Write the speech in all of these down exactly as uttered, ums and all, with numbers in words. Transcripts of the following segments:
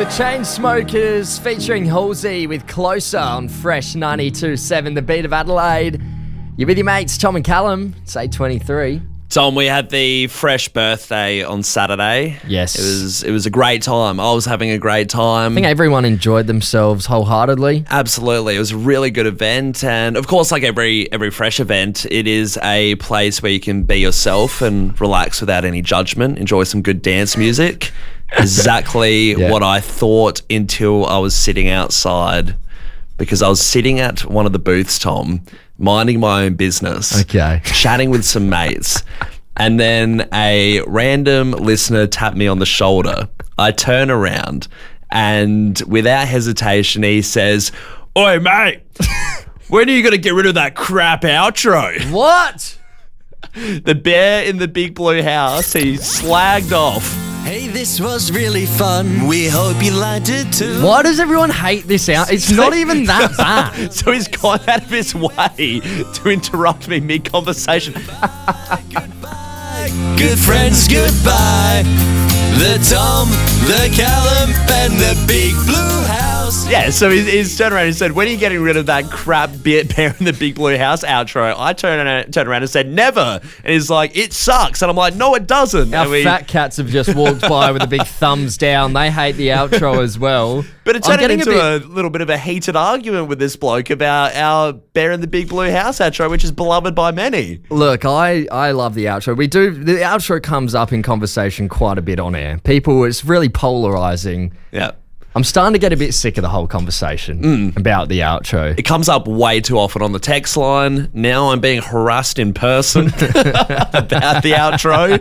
The Chainsmokers featuring Halsey with Closer on Fresh ninety-two point seven, the beat of Adelaide. You're with your mates, Tom and Callum. It's eight twenty-three. Tom, we had the Fresh birthday on Saturday. Yes. It was it was a great time. I was having a great time. I think everyone enjoyed themselves wholeheartedly. Absolutely. It was a really good event. And of course, like every every Fresh event, it is a place where you can be yourself and relax without any judgment, enjoy some good dance music. Exactly yeah. what I thought until I was sitting outside, because I was sitting at one of the booths, Tom, minding my own business. Okay. Chatting with some mates. And then a random listener tapped me on the shoulder. I turn around and without hesitation, he says, "Oi, mate, when are you going to get rid of that crap outro?" What? The bear in the big blue house, he slagged off. "Hey, this was really fun. We hope you liked it too." Why does everyone hate this out? It's not even that bad. So he's gone out of his way to interrupt me mid-conversation. Goodbye, good friends, goodbye. The Tom, the Callum, and the big blue house. Yeah, so he's, he's turned around and said, "When are you getting rid of that crap bit bear in the big blue house outro?" I turned around, turned around and said, "Never." And he's like, "It sucks." And I'm like, "No, it doesn't." Our and we, fat cats have just walked by with a big thumbs down. They hate the outro as well. But it I'm turned into a, a, bit... a little bit of a heated argument with this bloke about our bear in the big blue house outro, which is beloved by many. Look, I, I love the outro. We do the outro comes up in conversation quite a bit on air. People, it's really polarizing. Yeah. I'm starting to get a bit sick of the whole conversation mm. about the outro. It comes up way too often on the text line. Now I'm being harassed in person about the outro.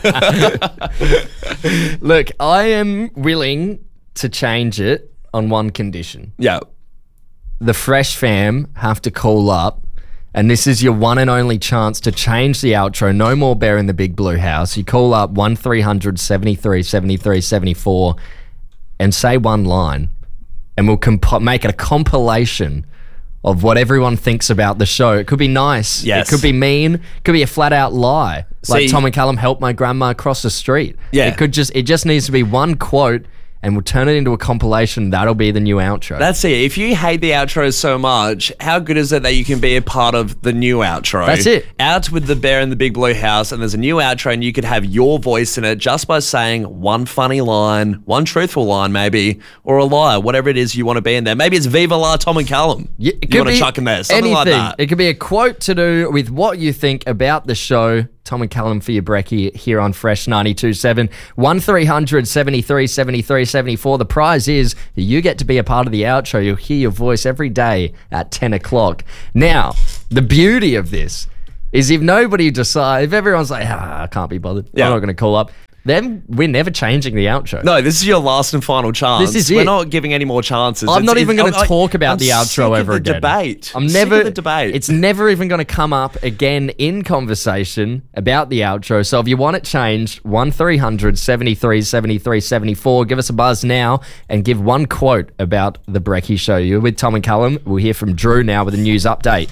Look, I am willing to change it on one condition. Yeah. The Fresh fam have to call up, and this is your one and only chance to change the outro. No more bear in the big blue house. You call up one three hundred seventy-three seventy-three seventy-four and say one line, and we'll comp- make it a compilation of what everyone thinks about the show. It could be nice. Yes. It could be mean. It could be a flat out lie. See, like Tom and Callum helped my grandma across the street. Yeah. It could just, it just needs to be one quote, and we'll turn it into a compilation. That'll be the new outro. That's it. If you hate the outro so much, how good is it that you can be a part of the new outro? That's it. Out with the bear in the big blue house, and there's a new outro, and you could have your voice in it just by saying one funny line, one truthful line maybe, or a lie, whatever it is you want to be in there. Maybe it's Viva La Tom and Callum. Yeah, it you want be to chuck in there, something anything. like that. It could be a quote to do with what you think about the show. Tom and Callum for your brekkie here on Fresh ninety-two point seven. one three hundred seventy-three seventy-three seventy-four. The prize is that you get to be a part of the outro. You'll hear your voice every day at ten o'clock. Now, the beauty of this is if nobody decides, if everyone's like, ah, I can't be bothered, yeah. I'm not going to call up, then we're never changing the outro. No, this is your last and final chance. This is it. We're not giving any more chances. I'm it's, not even going to talk about I'm the outro ever of the again. Debate. I'm sick never. of the debate. It's never even going to come up again in conversation about the outro. So if you want it changed, one three hundred seventy-three seventy-three seventy-four. Give us a buzz now and give one quote about the Brekkie Show. You're with Tom and Callum. We'll hear from Drew now with a news update.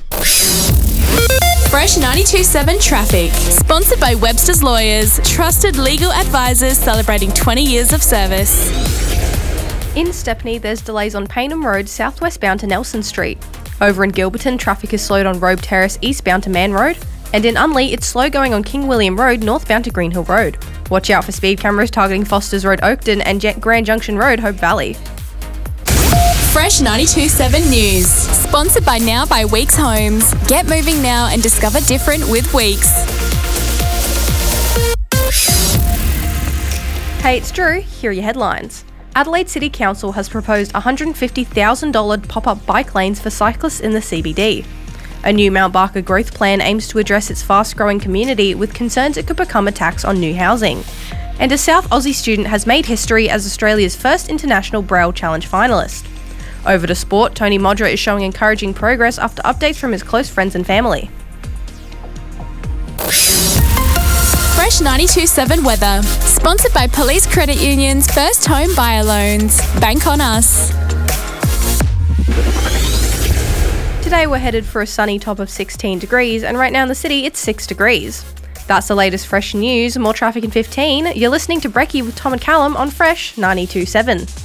Fresh ninety-two point seven Traffic. Sponsored by Webster's Lawyers. Trusted legal advisors celebrating twenty years of service. In Stepney, there's delays on Paynham Road southwest bound to Nelson Street. Over in Gilberton, traffic is slowed on Robe Terrace eastbound to Man Road. And in Unley, it's slow going on King William Road northbound to Greenhill Road. Watch out for speed cameras targeting Fosters Road Oakton and Grand Junction Road Hope Valley. Fresh ninety-two point seven News. Sponsored by Now by Weeks Homes. Get moving now and discover different with Weeks. Hey, it's Drew. Here are your headlines. Adelaide City Council has proposed one hundred fifty thousand dollars pop-up bike lanes for cyclists in the C B D. A new Mount Barker growth plan aims to address its fast-growing community with concerns it could become a tax on new housing. And a South Aussie student has made history as Australia's first International Braille Challenge finalist. Over to sport, Tony Modra is showing encouraging progress after updates from his close friends and family. Fresh ninety-two point seven Weather. Sponsored by Police Credit Union's First Home Buyer Loans. Bank on us. Today we're headed for a sunny top of sixteen degrees, and right now in the city it's six degrees. That's the latest Fresh news. More traffic in fifteen. You're listening to Brekkie with Tom and Callum on Fresh ninety-two point seven.